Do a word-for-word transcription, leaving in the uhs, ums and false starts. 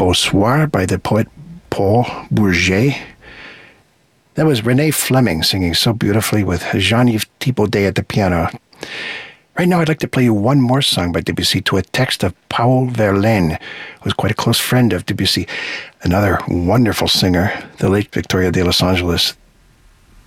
Beau Soir by the poet Paul Bourget. That was Renee Fleming singing so beautifully with Jean-Yves Thibaudet at the piano. Right now, I'd like to play you one more song by Debussy to a text of Paul Verlaine, who was quite a close friend of Debussy. Another wonderful singer, the late Victoria de Los Angeles.